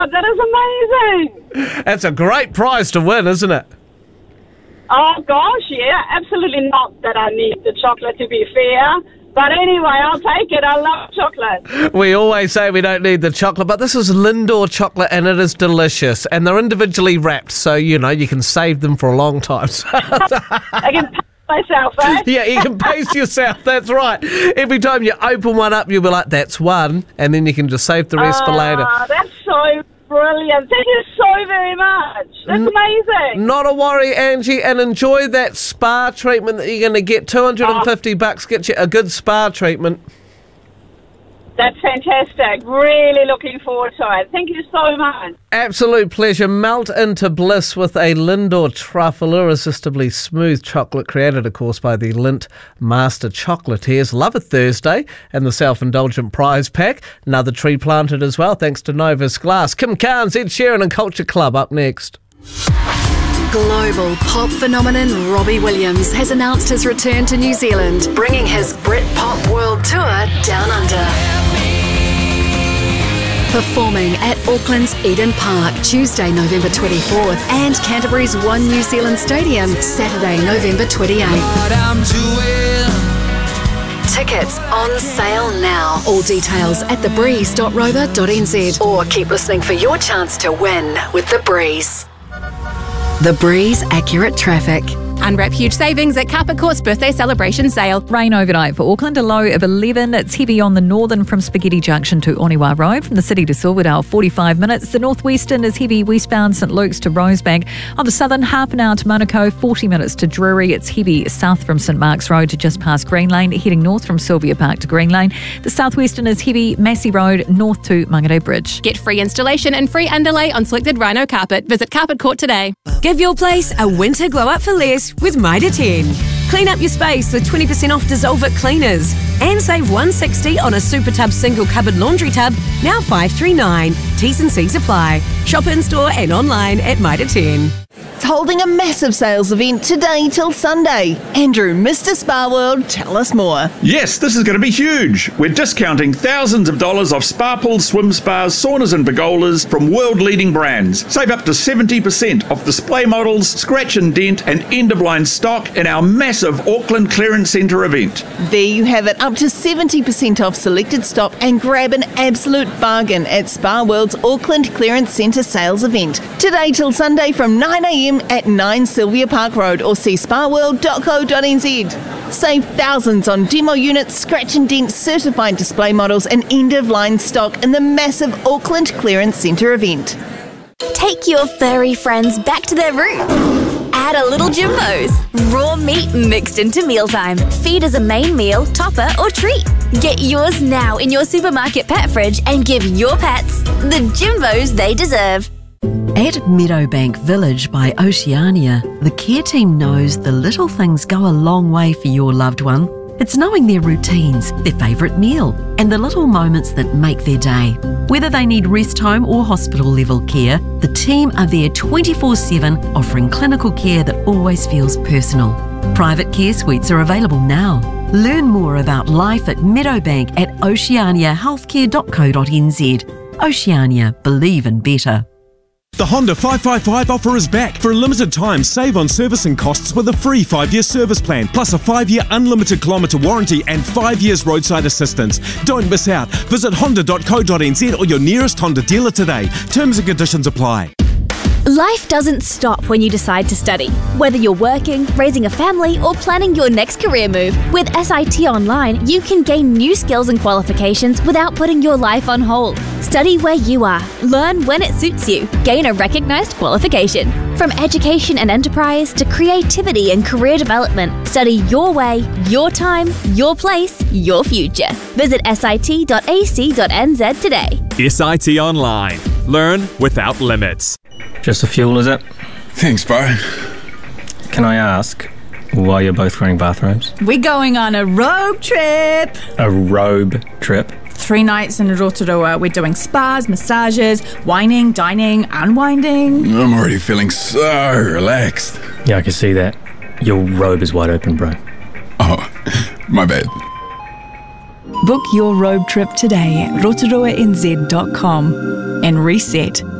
that is amazing. That's a great prize to win, isn't it? Oh, gosh, yeah, absolutely not that I need the chocolate, to be fair. But anyway, I'll take it. I love chocolate. We always say we don't need the chocolate, but this is Lindor chocolate and it is delicious. And they're individually wrapped, so, you can save them for a long time. I can pace myself, eh? Yeah, you can pace yourself, that's right. Every time you open one up, you'll be like, that's one, and then you can just save the rest for later. That's so brilliant. Thank you so very much. That's amazing. Not a worry, Angie, and enjoy that spa treatment that you're going to get. $250 gets you a good spa treatment. That's fantastic. Really looking forward to it. Thank you so much. Absolute pleasure. Melt into bliss with a Lindor truffle, irresistibly smooth chocolate created, of course, by the Lindt Master Chocolatiers. Love a Thursday and the self-indulgent prize pack. Another tree planted as well, thanks to Novus Glass. Kim Carnes, Ed Sheeran and Culture Club up next. Global pop phenomenon Robbie Williams has announced his return to New Zealand, bringing his Britpop World Tour Down Under. Performing at Auckland's Eden Park Tuesday, November 24th and Canterbury's One New Zealand Stadium Saturday, November 28th. Tickets on sale now. All details at thebreeze.rover.nz or keep listening for your chance to win with The Breeze. The Breeze Accurate Traffic. Unwrap huge savings at Carpet Court's birthday celebration sale. Rain overnight for Auckland, a low of 11. It's heavy on the northern from Spaghetti Junction to Oniwa Road. From the city to Silverdale, 45 minutes. The northwestern is heavy westbound St Luke's to Rosebank. On the southern, half an hour to Manukau, 40 minutes to Drury. It's heavy south from St Mark's Road to just past Green Lane, heading north from Sylvia Park to Green Lane. The southwestern is heavy Massey Road north to Mangere Bridge. Get free installation and free underlay on selected Rhino carpet. Visit Carpet Court today. Give your place a winter glow up for less with Mitre 10. Clean up your space with 20% off Dissolve It cleaners and save $160 on a Super Tub single cupboard laundry tub, now $539. T's and C's apply. Shop in store and online at Mitre 10. It's holding a massive sales event today till Sunday. Andrew, Mr. Spa World, tell us more. Yes, this is going to be huge. We're discounting thousands of dollars off spa pools, swim spas, saunas and pergolas from world-leading brands. Save up to 70% off display models, scratch and dent and end-of-line stock in our massive Auckland Clearance Centre event. There you have it, up to 70% off selected stock and grab an absolute bargain at Spa World's Auckland Clearance Centre sales event. Today till Sunday from 9 a.m. at 9 Sylvia Park Road or see spaworld.co.nz. Save thousands on demo units, scratch and dent certified display models and end-of-line stock in the massive Auckland Clearance Centre event. Take your furry friends back to their roots. Add a little Jimbos. Raw meat mixed into mealtime. Feed as a main meal, topper or treat. Get yours now in your supermarket pet fridge and give your pets the Jimbos they deserve. At Meadowbank Village by Oceania, the care team knows the little things go a long way for your loved one. It's knowing their routines, their favourite meal, and the little moments that make their day. Whether they need rest home or hospital level care, the team are there 24/7, offering clinical care that always feels personal. Private care suites are available now. Learn more about life at Meadowbank at oceaniahealthcare.co.nz. Oceania, believe in better. The Honda 555 offer is back. For a limited time, save on servicing costs with a free 5-year service plan, plus a 5-year unlimited kilometre warranty and 5 years roadside assistance. Don't miss out. Visit honda.co.nz or your nearest Honda dealer today. Terms and conditions apply. Life doesn't stop when you decide to study. Whether you're working, raising a family, or planning your next career move, with SIT Online, you can gain new skills and qualifications without putting your life on hold. Study where you are. Learn when it suits you. Gain a recognised qualification. From education and enterprise to creativity and career development, study your way, your time, your place, your future. Visit sit.ac.nz today. SIT Online. Learn without limits. Just the fuel, is it? Thanks, bro. Can I ask why you're both wearing bathrobes? We're going on a robe trip. A robe trip? 3 nights in Rotorua. We're doing spas, massages, wining, dining, unwinding. I'm already feeling so relaxed. Yeah, I can see that. Your robe is wide open, bro. Oh, my bad. Book your road trip today at rotoruanz.com and reset.